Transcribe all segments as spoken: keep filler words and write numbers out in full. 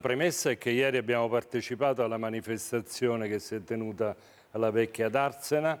Premessa è che ieri abbiamo partecipato alla manifestazione che si è tenuta alla Vecchia d'Arsena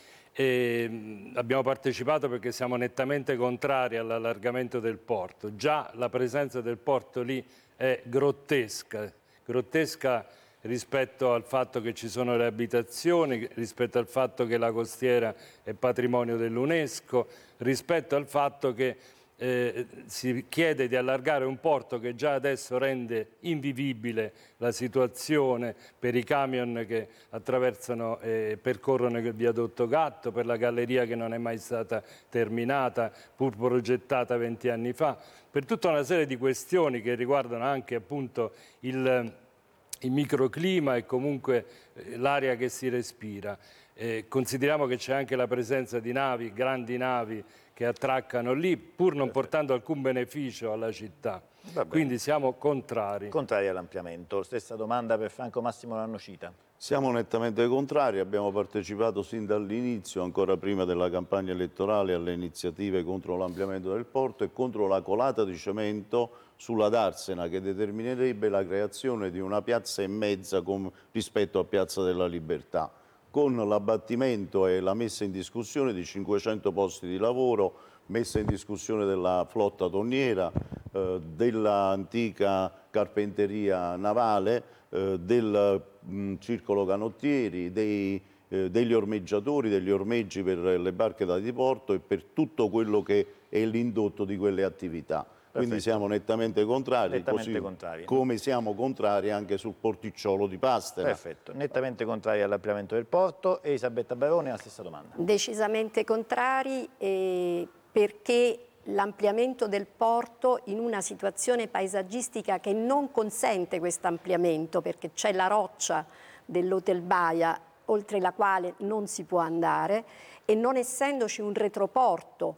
e abbiamo partecipato perché siamo nettamente contrari all'allargamento del porto. Già la presenza del porto lì è grottesca, grottesca rispetto al fatto che ci sono le abitazioni, rispetto al fatto che la costiera è patrimonio dell'UNESCO, rispetto al fatto che Eh, si chiede di allargare un porto che già adesso rende invivibile la situazione per i camion che attraversano e eh, percorrono il viadotto Gatto, per la galleria che non è mai stata terminata, pur progettata venti anni fa, per tutta una serie di questioni che riguardano anche appunto il, il microclima e comunque eh, l'aria che si respira. Eh, consideriamo che c'è anche la presenza di navi, grandi navi, che attraccano lì, pur non portando alcun beneficio alla città. Quindi siamo contrari. Contrari all'ampliamento. Stessa domanda per Franco Massimo Lannocita. Siamo nettamente contrari, abbiamo partecipato sin dall'inizio, ancora prima della campagna elettorale, alle iniziative contro l'ampliamento del porto e contro la colata di cemento sulla D'Arsena, che determinerebbe la creazione di una piazza e mezza rispetto a Piazza della Libertà, con l'abbattimento e la messa in discussione di cinquecento posti di lavoro, messa in discussione della flotta tonniera, eh, dell'antica carpenteria navale, eh, del mh, circolo canottieri, dei, eh, degli ormeggiatori, degli ormeggi per le barche da diporto e per tutto quello che è l'indotto di quelle attività. Quindi Perfetto. siamo nettamente contrari, Nettamente così contrari. come siamo contrari anche sul porticciolo di Pastera. Perfetto, nettamente contrari all'ampliamento del porto. E Elisabetta Barone, la stessa domanda. Decisamente contrari eh, perché l'ampliamento del porto in una situazione paesaggistica che non consente questo ampliamento, perché c'è la roccia dell'Hotel Baia oltre la quale non si può andare, e non essendoci un retroporto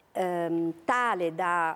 ehm, tale da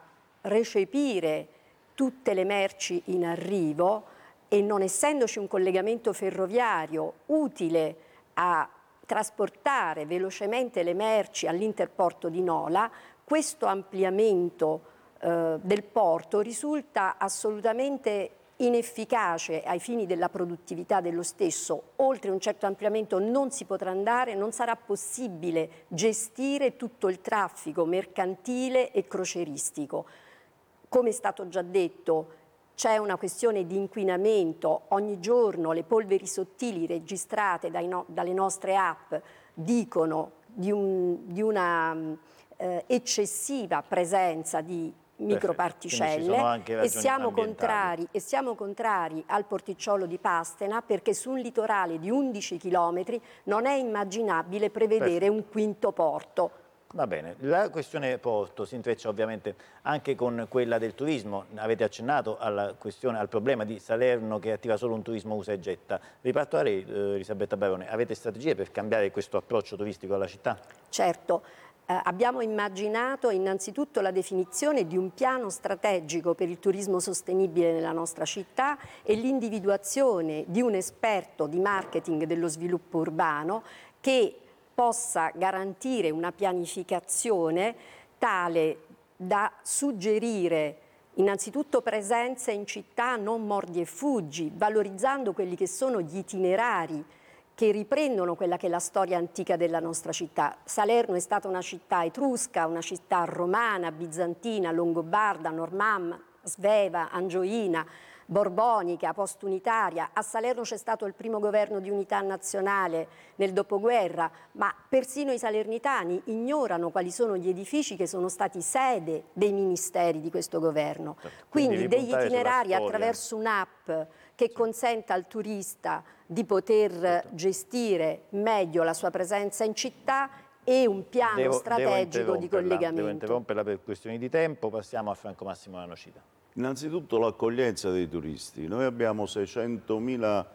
recepire tutte le merci in arrivo e non essendoci un collegamento ferroviario utile a trasportare velocemente le merci all'interporto di Nola, questo ampliamento eh, del porto risulta assolutamente inefficace ai fini della produttività dello stesso. Oltre un certo ampliamento non si potrà andare, non sarà possibile gestire tutto il traffico mercantile e croceristico. Come è stato già detto, c'è una questione di inquinamento. Ogni giorno le polveri sottili registrate dai no, dalle nostre app dicono di, un, di una eh, eccessiva presenza di microparticelle e siamo, contrari, e siamo contrari al porticciolo di Pastena perché su un litorale di undici chilometri non è immaginabile prevedere Perfetto. un quinto porto. Va bene, la questione porto si intreccia ovviamente anche con quella del turismo. Avete accennato alla questione, al problema di Salerno che attiva solo un turismo usa e getta. Riparto a lei, eh, Elisabetta Barone, avete strategie per cambiare questo approccio turistico alla città? Certo. Eh, abbiamo immaginato innanzitutto la definizione di un piano strategico per il turismo sostenibile nella nostra città e l'individuazione di un esperto di marketing dello sviluppo urbano che possa garantire una pianificazione tale da suggerire innanzitutto presenze in città non mordi e fuggi, valorizzando quelli che sono gli itinerari che riprendono quella che è la storia antica della nostra città. Salerno è stata una città etrusca, una città romana, bizantina, longobarda, normanna, sveva, angioina, borbonica, postunitaria. A Salerno c'è stato il primo governo di unità nazionale nel dopoguerra, ma persino i salernitani ignorano quali sono gli edifici che sono stati sede dei ministeri di questo governo. Quindi, Quindi degli itinerari attraverso un'app che consenta al turista di poter certo. gestire meglio la sua presenza in città e un piano devo, strategico devo di collegamento. Devo interromperla per questioni di tempo, passiamo a Franco Massimo Lannocita. Innanzitutto l'accoglienza dei turisti. Noi abbiamo seicentomila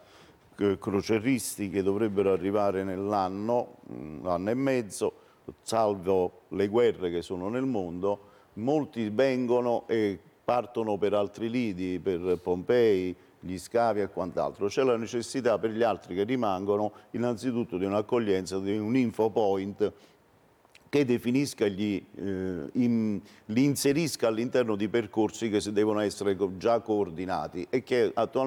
croceristi che dovrebbero arrivare nell'anno, un anno e mezzo, salvo le guerre che sono nel mondo. Molti vengono e partono per altri lidi, per Pompei, gli scavi e quant'altro. C'è la necessità per gli altri che rimangono innanzitutto di un'accoglienza, di un info point che definisca gli, eh, in, li inserisca all'interno di percorsi che devono essere già coordinati e che attualmente